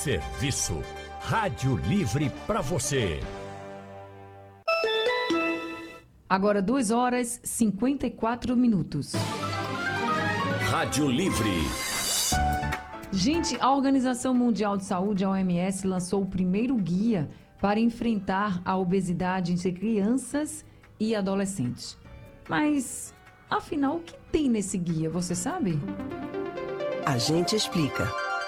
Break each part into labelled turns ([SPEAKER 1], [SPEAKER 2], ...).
[SPEAKER 1] Serviço. Rádio Livre para você.
[SPEAKER 2] Agora 2h54.
[SPEAKER 1] Rádio Livre.
[SPEAKER 2] Gente, a Organização Mundial de Saúde, a OMS, lançou o primeiro guia para enfrentar a obesidade entre crianças e adolescentes. Mas, afinal, o que tem nesse guia, você sabe?
[SPEAKER 3] A gente explica.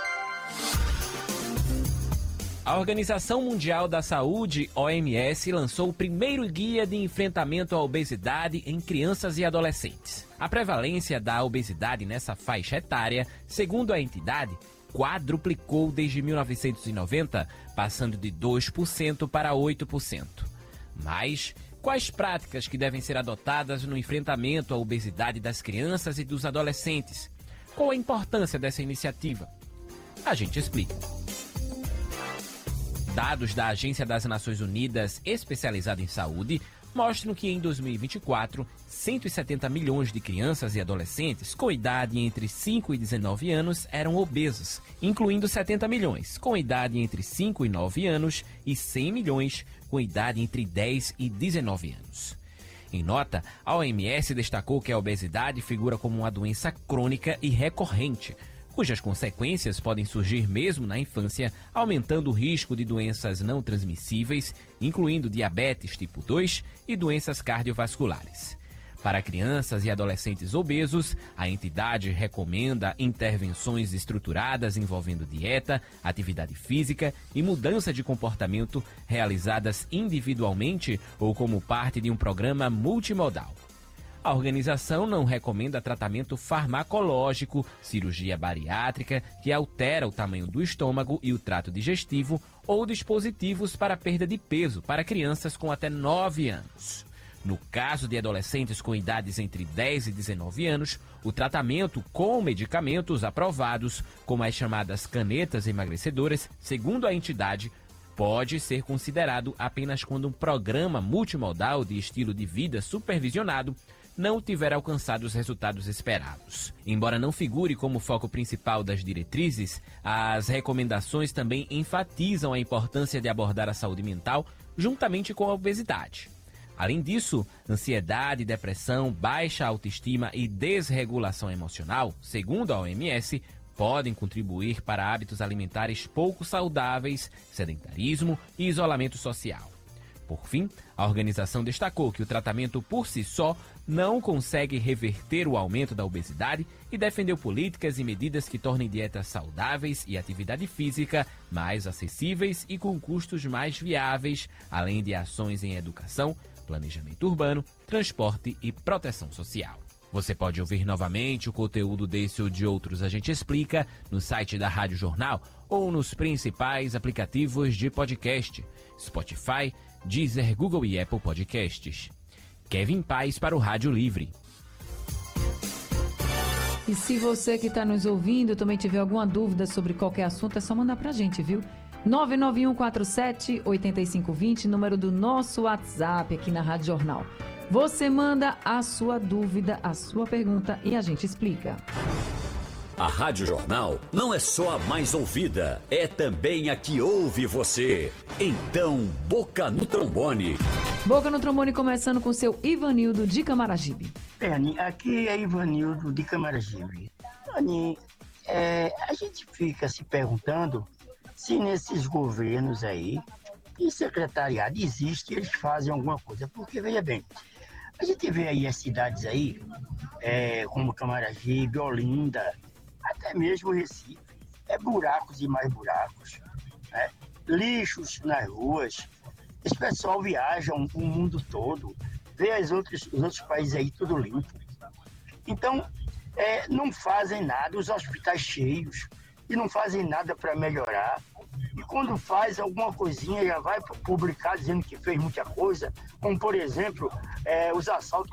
[SPEAKER 4] A Organização Mundial da Saúde, OMS, lançou o primeiro guia de enfrentamento à obesidade em crianças e adolescentes. A prevalência da obesidade nessa faixa etária, segundo a entidade, quadruplicou desde 1990, passando de 2% para 8%. Mas quais práticas que devem ser adotadas no enfrentamento à obesidade das crianças e dos adolescentes? Qual a importância dessa iniciativa? A gente explica. Dados da Agência das Nações Unidas especializada em saúde mostram que em 2024, 170 milhões de crianças e adolescentes com idade entre 5 e 19 anos eram obesos, incluindo 70 milhões com idade entre 5 e 9 anos e 100 milhões com idade entre 10 e 19 anos. Em nota, a OMS destacou que a obesidade figura como uma doença crônica e recorrente, cujas consequências podem surgir mesmo na infância, aumentando o risco de doenças não transmissíveis, incluindo diabetes tipo 2 e doenças cardiovasculares. Para crianças e adolescentes obesos, a entidade recomenda intervenções estruturadas envolvendo dieta, atividade física e mudança de comportamento realizadas individualmente ou como parte de um programa multimodal. A organização não recomenda tratamento farmacológico, cirurgia bariátrica, que altera o tamanho do estômago e o trato digestivo, ou dispositivos para perda de peso para crianças com até 9 anos. No caso de adolescentes com idades entre 10 e 19 anos, o tratamento com medicamentos aprovados, como as chamadas canetas emagrecedoras, segundo a entidade, pode ser considerado apenas quando um programa multimodal de estilo de vida supervisionado não tiver alcançado os resultados esperados. Embora não figure como foco principal das diretrizes, as recomendações também enfatizam a importância de abordar a saúde mental juntamente com a obesidade. Além disso, ansiedade, depressão, baixa autoestima e desregulação emocional, segundo a OMS, podem contribuir para hábitos alimentares pouco saudáveis, sedentarismo e isolamento social. Por fim, a organização destacou que o tratamento por si só não consegue reverter o aumento da obesidade e defendeu políticas e medidas que tornem dietas saudáveis e atividade física mais acessíveis e com custos mais viáveis, além de ações em educação, planejamento urbano, transporte e proteção social. Você pode ouvir novamente o conteúdo desse ou de outros A Gente Explica no site da Rádio Jornal ou nos principais aplicativos de podcast, Spotify, Deezer, Google e Apple Podcasts. Kevin Paz para o Rádio Livre.
[SPEAKER 2] E se você que está nos ouvindo também tiver alguma dúvida sobre qualquer assunto, é só mandar pra gente, viu? 99147-8520, número do nosso WhatsApp aqui na Rádio Jornal. Você manda a sua dúvida, a sua pergunta e a gente explica.
[SPEAKER 1] A Rádio Jornal não é só a mais ouvida, é também a que ouve você. Então, Boca no Trombone.
[SPEAKER 2] Boca no Trombone começando com seu Ivanildo de Camaragibe.
[SPEAKER 5] Aninha, aqui é Ivanildo de Camaragibe. Aninha, a gente fica se perguntando se nesses governos aí e secretariado existe, eles fazem alguma coisa. Porque, veja bem, a gente vê aí as cidades aí, como Camaragibe, Olinda, até mesmo Recife, buracos e mais buracos, né? Lixos nas ruas, esse pessoal viaja o mundo todo, vê os outros países aí tudo limpo. Então, não fazem nada, os hospitais cheios, e não fazem nada para melhorar. E quando faz alguma coisinha, já vai publicar dizendo que fez muita coisa, como, por exemplo, os assaltos